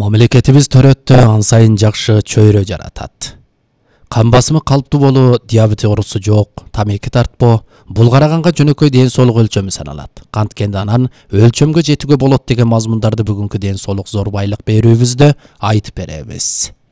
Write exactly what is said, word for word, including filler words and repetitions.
Мамлекетибиз төрөттө ан сайын жакшы чөйрө жаратат. Кан басымы калыптуу болуу, диабет оорусу жок, тамеки тартпоо, бул караганга жөнөкөй ден соолук өлчөмү саналат. Канткенде анан өлчөмгө жетүүгө болот деген мазмундарды бүгүнкү ден соолук зор байлык берүүбүздө айтып беребиз.